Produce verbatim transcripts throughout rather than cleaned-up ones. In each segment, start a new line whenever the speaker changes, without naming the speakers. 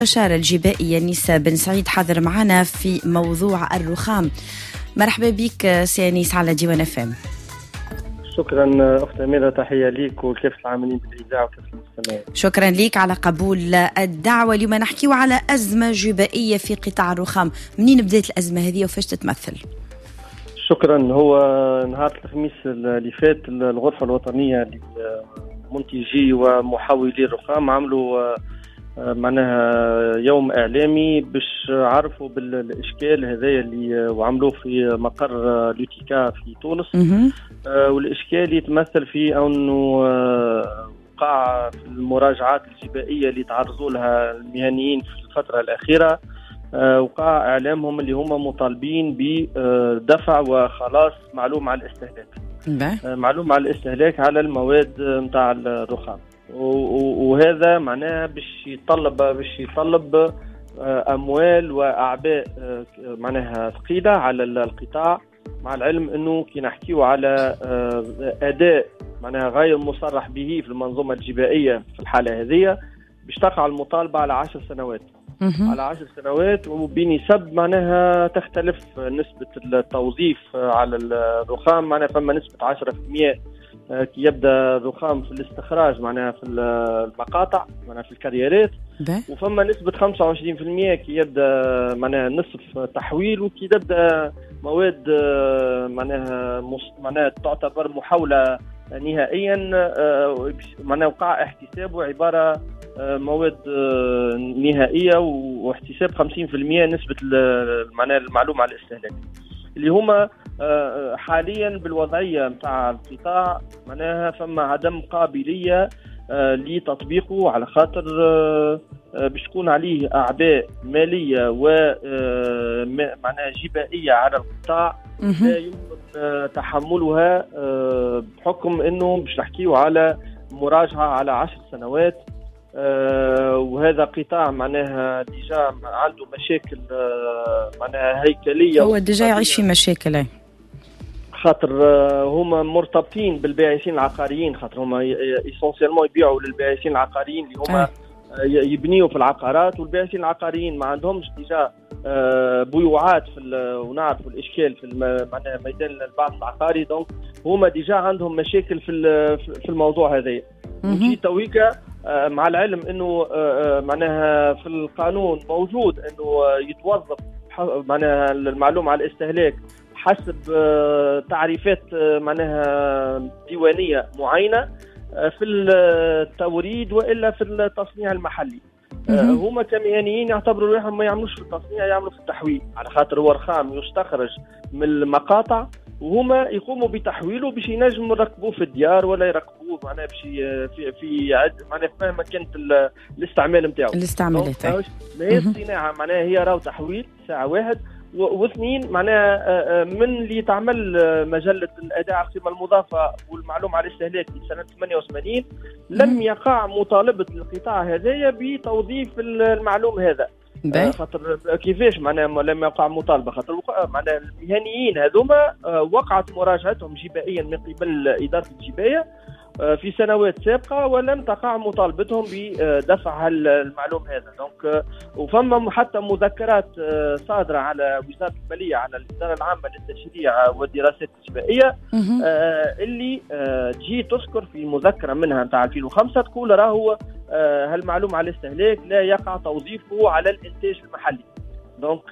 المستشارة الجبائية نيسا بن سعيد حاضر معنا في موضوع الرخام. مرحبا بك سيانيس على ديوان اف ام.
شكرا أخت أميرة، تحية ليك وكيف العاملين بالإذاعة وكيف المستمعين.
شكرا ليك على قبول الدعوة. اليوم نحكيو على أزمة جبائية في قطاع الرخام. منين بدأت الأزمة هذه وفاش تتمثل؟
شكرا. هو نهار الخميس اللي فات الغرفة الوطنية لمنتجي ومحولي الرخام عملوا معناها يوم إعلامي باش عرفوا بالإشكال هذايا اللي وعملوه في مقر لوتيكا في تونس. والإشكال يتمثل في أنه وقع في المراجعات الجبائية اللي تعرضوا لها المهنيين في الفترة الأخيرة، وقع إعلامهم اللي هم مطالبين بدفع وخلاص معلوم على الاستهلاك معلوم على الاستهلاك على المواد متاع الرخام، وهذا معناها باش يطلب باش يطلب أموال وأعباء معناها ثقيلة على القطاع، مع العلم أنه كي نحكيو على أداء معناها غير مصرح به في المنظومة الجبائية في الحالة هذه باش تقع المطالبة على عشر سنوات على عشر سنوات وبنسب معناها تختلف نسبة التوظيف على الرخام. معناها فما نسبة عشرة بالمئة كي يبدأ الرخام في الاستخراج معناها في المقاطع معناها في الكاريرات، وفما نسبة خمسة وعشرين بالمئة كي يبدأ معناها نصف تحويل، وكي تبدأ مواد معناها معناها تعتبر محاولة نهائيا معناها وقع احتسابه عبارة مواد نهائية واحتساب خمسين بالمئة نسبة معناها المعلومة على الاستهلاك اللي هما حاليا بالوضعية متاع القطاع معناها فما عدم قابلية لتطبيقه، على خاطر باش تكون عليه أعباء مالية ومعناها جبائية على القطاع لا يمكن تحملها بحكم انه باش نحكيو على مراجعة على عشر سنوات. آه وهذا قطاع معناها ديجا عنده مشاكل آه معناها هيكلية،
هو ديجا يعيش في مشاكل
خاطر آه هما مرتبطين بالباعثين العقاريين، خاطر هما اسونسيالمون يبيعوا للباعثين العقاريين اللي هما آه. يبنيوا في العقارات، والباعثين العقاريين ما عندهمش ديجا آه بيوعات في ونعرفوا الاشكال في معناها ميدان البعث العقاري، دونك هما ديجا عندهم مشاكل في في الموضوع هذا. وفي تويكا مع العلم انه معناها في القانون موجود انه يتوظف معناها المعلومة على الاستهلاك حسب تعريفات معناها ديوانية معينة في التوريد والا في التصنيع المحلي. هما كمهنيين يعتبروا روحهم ما يعملوش في التصنيع، يعملوا في التحويل، على خاطر هو رخام يستخرج من المقاطع وهما يقوموا بتحويله باش ينجموا يركبوه في الديار ولا يركبوه معناها باش في في عد معناها مهما كانت الاستعمال نتاعو
الاستعمالات
ما هي الصناعه معناها هي راهو تحويل ساعه واحد، واثنين معناها من اللي تعمل مجله الاداء على القيمه المضافه والمعلومه على الاستهلاك في سنه ثمانية وثمانين لم يقع مطالبه القطاع هذايا بتوظيف المعلوم هذا. خاطر كيفاش معناها لم يقع مطالبه؟ خاطر معناها المهنيين هذوما وقعت مراجعتهم جبائيا من قبل اداره الجبايه في سنوات سابقه ولم تقع مطالبتهم بدفع المعلوم هذا. دونك وفما حتى مذكرات صادره على وزاره الماليه على الاداره العامه للتشريع والدراسات الجبائيه اللي تجي تذكر في مذكره منها نتاع ألفين وخمسة تقول راهو هالمعلومه على الاستهلاك لا يقع توظيفه على الانتاج المحلي. دونك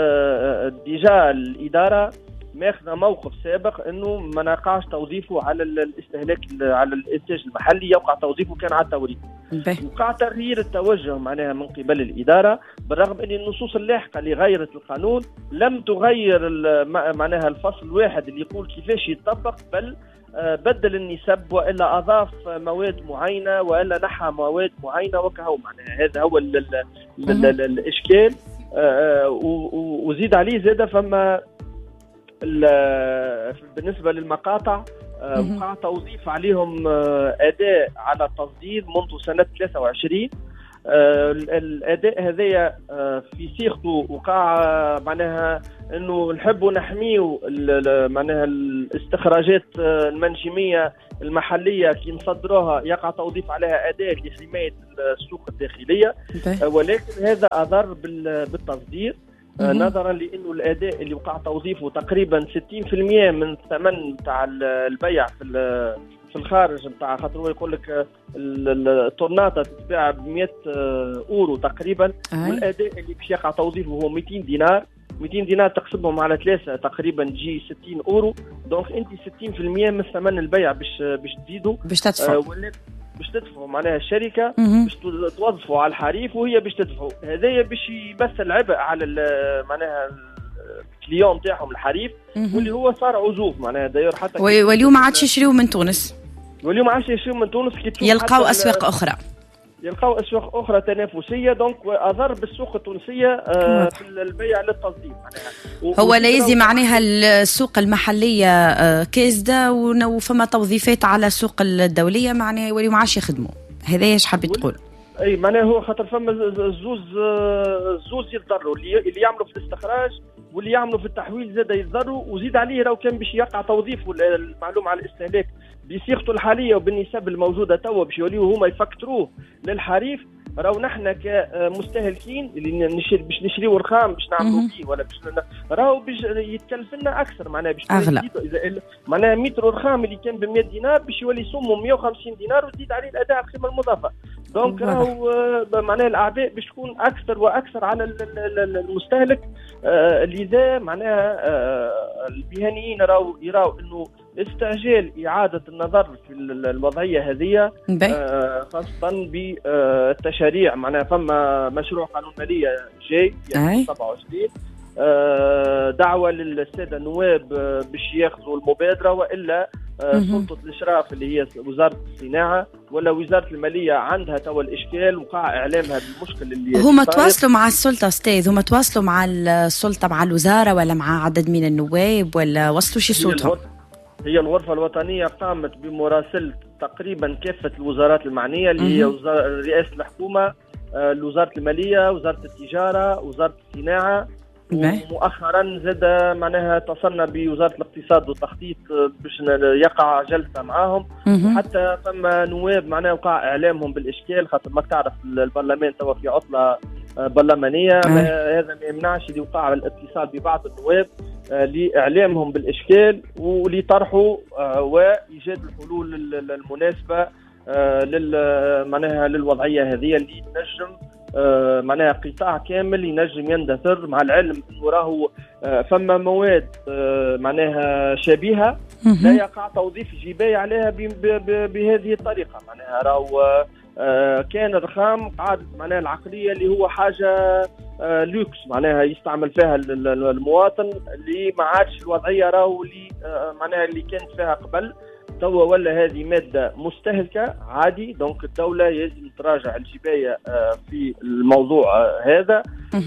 ديجا الاداره ماخذ موقف سابق انه ما نقعش توظيفه على الاستهلاك على الانتاج المحلي، يوقع توظيفه كان على التوريد. وقع تغيير التوجه معناها من قبل الاداره، بالرغم ان النصوص اللاحقه اللي غيرت القانون لم تغير معناها الفصل الواحد اللي يقول كيفاش يتطبق، بل بدل النسب والا اضاف مواد معينه والا نحى مواد معينه وكهو. معناها هذا هو ال ال ال ال الاشكال. وزيد عليه زاد فما بالنسبة للمقاطع وقع توظيف عليهم أداء على التصدير منذ سنة ثلاثة وعشرين الاداء هذايا في صيغته وقع معناها انه نحبوا نحميوا معناها الاستخراجات المنجميه المحليه كي نصدروها يقع توظيف عليها اداه لحمايه السوق الداخليه، ولكن هذا اضر بالتصدير نظرا لانه الاداء اللي وقع توظيفه تقريبا ستين بالمئة من الثمن تاع البيع في في الخارج نتاع، خاطر هو يقول لك الطرناطه تتباع ب مئة اورو تقريبا، والاداء اللي باش يقع توظيفه هو مئتين دينار، مئتين دينار تقسمهم على ثلاثه تقريبا تجي ستين اورو، دونك انت ستين بالمئة من ثمن البيع باش باش تزيدوا
باش تدفعوا
آه باش تدفعوا معناها الشركه باش توظفوا على الحريف وهي باش تدفعوا. هذايا باش يمثل عبء على معناها الكليون تاعهم الحريف، واللي هو صار عزوف معناها داير حتى
واليوم ما عادش يشريوا من تونس،
واليوم ما عادش يشريوا من تونس، كي
يلقاو اسواق اخرى
يلقاو اسواق اخرى تنافسيه، دونك اضر بالسوق التونسيه آه في البيع للتصدير معناها.
هو لا يزي معناها السوق المحليه آه كاسده وفما توظيفات على السوق الدوليه معناها يوليو ما عادش يخدموا، هذا ايش حبيت تقول؟
اي معناها هو خاطر فما زوز زوز يتضروا، اللي يعملوا في الاستخراج واللي يعملوا في التحويل زاد يتضروا، وزيد عليه لو كان باش يقع توظيف المعلومه على الاستهلاك بصيغته الحاليه وبالنسب الموجوده توا باش يوليو هما يفكتروه للحريف، راهو نحن كمستهلكين اللي نشري باش نشريو رخام باش نعملوا فيه ولا باش راهو باش يتكلف لنا اكثر معناها باش
اغلى،
معناها متر رخام اللي كان ب مئة دينار باش يولي يصوموا مئة وخمسين دينار وتزيد عليه الاداء القيمه المضافه، دونك راهو معناها الاعباء باش تكون اكثر واكثر على المستهلك. لذا معناها المهنيين راهو يراو انه استعجال إعادة النظر في الوضعية هذه خاصة بالتشريع، معناها فما مشروع قانون مالية جاي يعني سبعة وعشرين دعوة للسادة النواب باش ياخذوا المبادرة، وإلا سلطة الإشراف اللي هي وزارة الصناعة ولا وزارة المالية عندها توا الإشكال وقع إعلامها بالمشكل اللي
هما تواصلوا مع السلطة أستاذ، هما تواصلوا مع السلطة مع الوزارة ولا مع عدد من النواب ولا وصلوا شي صوتهم؟
هي الغرفة الوطنية قامت بمراسلة تقريبا كافة الوزارات المعنية اللي هي رئاسة الحكومة، وزارة المالية، وزارة التجارة، وزارة الصناعة، ومؤخرا زاد معناها اتصلنا بوزارة الاقتصاد والتخطيط باش يقع جلسة معاهم، وحتى ثم نواب معناها وقع إعلامهم بالإشكال، خاطر ما تعرف البرلمان توا في عطلة برلمانية، هذا ما يمنعش اللي وقع الاتصال ببعض النواب لإعلامهم بالإشكال ولطرحوا وإيجاد الحلول المناسبة معناها للوضعية هذه اللي ينجم معناها قطاع كامل ينجم يندثر، مع العلم انه راهو فما مواد معناها شبيهه لا يقع توظيف جباية عليها بهذه الطريقه، معناها راهو كان الرخام قاعد معناها العقليه اللي هو حاجه لوكس معناها يستعمل فيها المواطن، اللي ما عادش الوضعيه راهو اللي معناها اللي كانت فيها قبل، توا ولا هذه مادة مستهلكة عادي، دونك الدولة يجب تراجع الجباية في الموضوع هذا،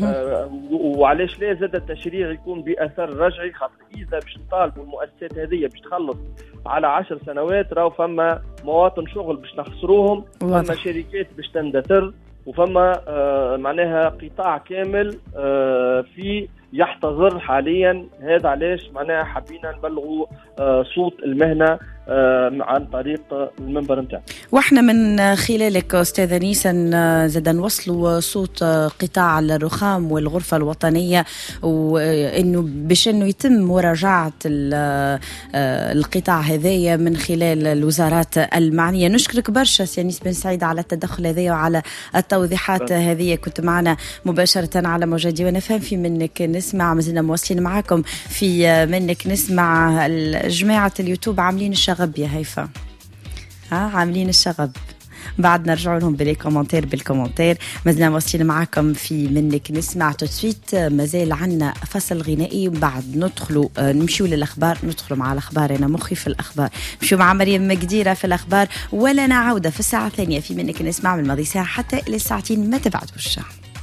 وعلاش لا زاد التشريع يكون بأثر رجعي، خاطر إذا باش نطالبوا المؤسسات هذه باش تخلص على عشر سنوات راهو فما مواطن شغل باش نخسروهم، فما شركات باش تندثر، وفما معناها قطاع كامل في يحتضر حاليا. هذا علاش معناها حبينا نبلغوا صوت المهنة عن طريق المنبر نتاعنا.
واحنا من خلالك استاذ نيسان زاد نوصلوا صوت قطاع الرخام والغرفه الوطنيه، وانه باش انه يتم مراجعه القطاع هذايا من خلال الوزارات المعنيه. نشكرك برشا سي انيس بن سعيد على التدخل هذايا وعلى التوضيحات هذه، كنت معنا مباشره على موجة ونفهم في منك نسمع، مازلنا مواصلين معكم في منك نسمع. جماعه اليوتيوب عاملين الشغب يا هيفا، ها عاملين الشغب، بعد نرجعوا لهم بالكومنتير بالكومنتير. مازلنا مواصلين معكم في منك نسمع. توتسويت مازال عنا فصل غنائي، وبعد ندخلوا نمشيوا للاخبار، ندخلوا مع الاخبار، انا مخي في الاخبار، نمشيوا مع مريم مقديره في الاخبار، ولا نعود في الساعه الثانيه في منك نسمع من الماضي ساعه حتى الى الساعتين، ما تبعدوش.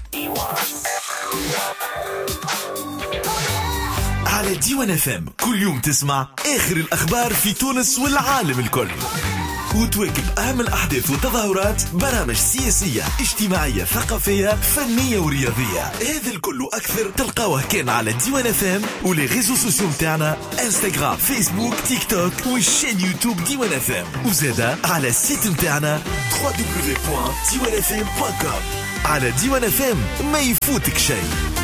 على ديوان اف ام كل يوم تسمع اخر الاخبار في تونس والعالم الكل. وتواكب أهم الأحداث والتظاهرات، برامج سياسية اجتماعية ثقافية فنية ورياضية. هذا الكل أكثر تلقاوه كان على ديوان اف ام ولي ريزو سوسيو متاعنا انستغرام فيسبوك تيك توك والشين يوتيوب ديوان اف ام، وزادا على السيت متاعنا دبليو دبليو دبليو دوت ديوان اف ام دوت كوم. على ديوان اف ام ما يفوتك شيء.